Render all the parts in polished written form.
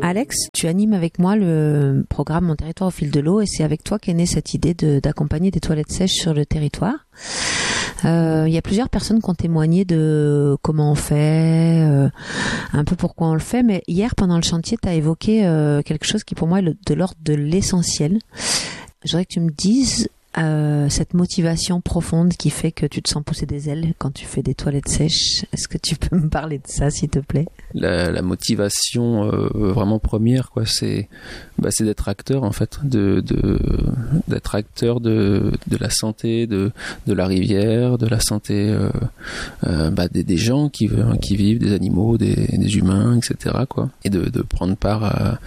Alex, tu animes avec moi le programme Mon territoire au fil de l'eau et c'est avec toi qu'est née cette idée d'accompagner des toilettes sèches sur le territoire. Il y a plusieurs personnes qui ont témoigné de comment on fait, un peu pourquoi on le fait, mais hier pendant le chantier, tu as évoqué quelque chose qui pour moi est de l'ordre de l'essentiel. Je voudrais que tu me dises cette motivation profonde qui fait que tu te sens pousser des ailes quand tu fais des toilettes sèches. Est-ce que tu peux me parler de ça, s'il te plaît ? La motivation vraiment première, quoi, c'est d'être acteur en fait, d'être acteur de la santé de la rivière, de la santé des gens qui vivent, des animaux, des humains, etc. quoi, et de prendre part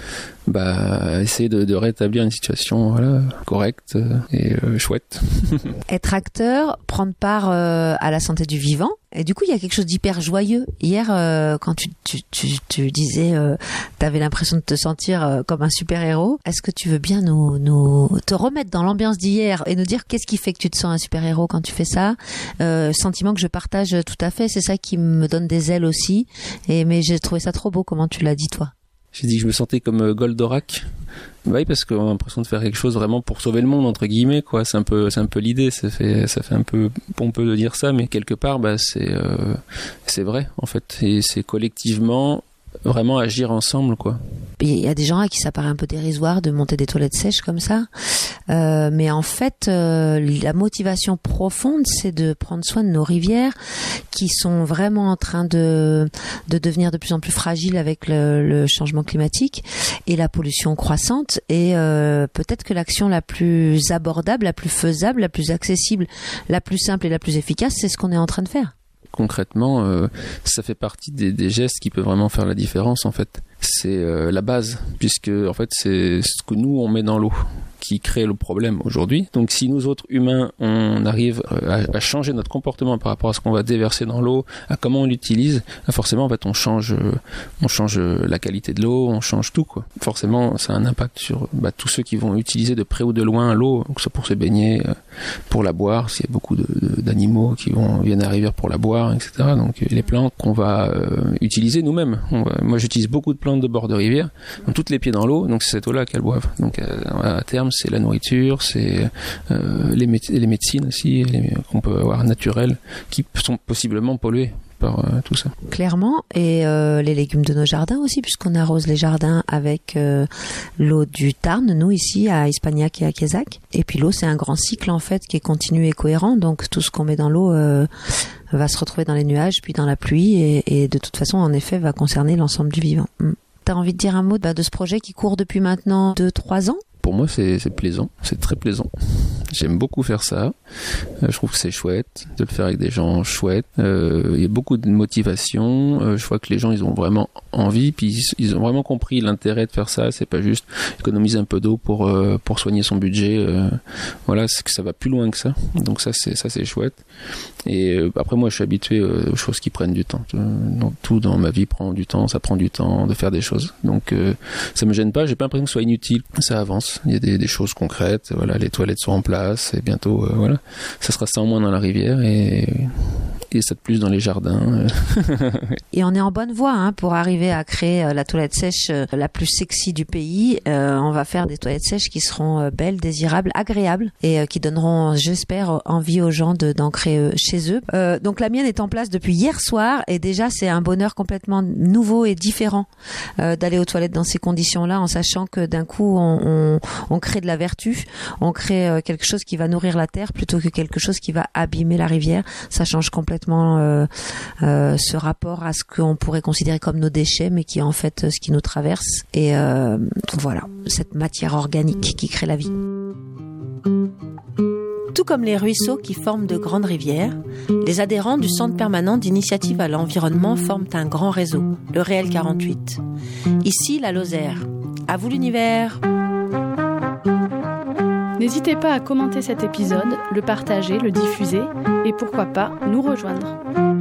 à essayer de rétablir une situation correcte et chouette. Être acteur, prendre part à la santé du vivant. Et du coup, il y a quelque chose d'hyper joyeux. Hier, quand tu disais, t'avais l'impression de te sentir comme un super-héros. Est-ce que tu veux bien te remettre dans l'ambiance d'hier et nous dire qu'est-ce qui fait que tu te sens un super-héros quand tu fais ça ? Sentiment que je partage tout à fait. C'est ça qui me donne des ailes aussi. Mais j'ai trouvé ça trop beau. Comment tu l'as dit, toi ? J'ai dit que je me sentais comme Goldorak. Oui, parce qu'on a l'impression de faire quelque chose vraiment pour sauver le monde, entre guillemets, quoi. C'est un peu l'idée. Ça fait un peu pompeux de dire ça, mais quelque part, c'est vrai, en fait. Et c'est collectivement vraiment agir ensemble, quoi. Il y a des gens à qui ça paraît un peu dérisoire de monter des toilettes sèches comme ça, mais en fait la motivation profonde, c'est de prendre soin de nos rivières qui sont vraiment en train de devenir de plus en plus fragiles avec le changement climatique et la pollution croissante, et peut-être que l'action la plus abordable, la plus faisable, la plus accessible, la plus simple et la plus efficace, c'est ce qu'on est en train de faire. Concrètement, ça fait partie des gestes qui peuvent vraiment faire la différence, en fait. C'est la base, puisque en fait c'est ce que nous on met dans l'eau qui crée le problème aujourd'hui. Donc si nous autres humains on arrive à changer notre comportement par rapport à ce qu'on va déverser dans l'eau, à comment on l'utilise, forcément en fait on change la qualité de l'eau, on change tout, quoi. Forcément ça a un impact sur tous ceux qui vont utiliser de près ou de loin l'eau, que ce soit pour se baigner, pour la boire, s'il y a beaucoup d'animaux qui viennent à la rivière pour la boire, etc. Donc les plantes qu'on va utiliser nous-mêmes. Moi j'utilise beaucoup de plantes de bord de rivière, ont toutes les pieds dans l'eau, donc c'est cette eau-là qu'elles boivent. Donc à terme, c'est la nourriture, c'est les médecines aussi qu'on peut avoir naturelles, qui sont possiblement polluées par tout ça. Clairement, et les légumes de nos jardins aussi, puisqu'on arrose les jardins avec l'eau du Tarn, nous ici à Ispagnac et à Quézac. Et puis l'eau, c'est un grand cycle en fait qui est continu et cohérent, donc tout ce qu'on met dans l'eau va se retrouver dans les nuages, puis dans la pluie, et de toute façon, en effet, va concerner l'ensemble du vivant. T'as envie de dire un mot de ce projet qui court depuis maintenant 2-3 ans ? Pour moi, c'est plaisant, c'est très plaisant. J'aime beaucoup faire ça. Je trouve que c'est chouette de le faire avec des gens chouettes. Il y a beaucoup de motivation. Je vois que les gens, ils ont vraiment envie, puis ils ont vraiment compris l'intérêt de faire ça. C'est pas juste économiser un peu d'eau pour soigner son budget. C'est que ça va plus loin que ça. Donc ça c'est chouette. Et après, moi, je suis habitué aux choses qui prennent du temps. Tout dans ma vie prend du temps. Ça prend du temps de faire des choses. Donc ça me gêne pas. J'ai pas l'impression que ce soit inutile. Ça avance. Il y a des choses concrètes. Voilà, les toilettes sont en place et bientôt, ça sera ça en moins dans la rivière et ça de plus dans les jardins. Et on est en bonne voie pour arriver à créer la toilette sèche la plus sexy du pays. On va faire des toilettes sèches qui seront belles, désirables, agréables et qui donneront, j'espère, envie aux gens d'en créer chez eux. Donc la mienne est en place depuis hier soir et déjà c'est un bonheur complètement nouveau et différent d'aller aux toilettes dans ces conditions-là, en sachant que d'un coup on crée de la vertu, on crée quelque chose qui va nourrir la terre plutôt que quelque chose qui va abîmer la rivière. Ça change complètement ce rapport à ce qu'on pourrait considérer comme nos déchets, mais qui est en fait ce qui nous traverse. Et voilà, cette matière organique qui crée la vie. Tout comme les ruisseaux qui forment de grandes rivières, les adhérents du Centre permanent d'initiative à l'environnement forment un grand réseau, le Réel 48. Ici, la Lozère. À vous l'univers! N'hésitez pas à commenter cet épisode, le partager, le diffuser et pourquoi pas nous rejoindre.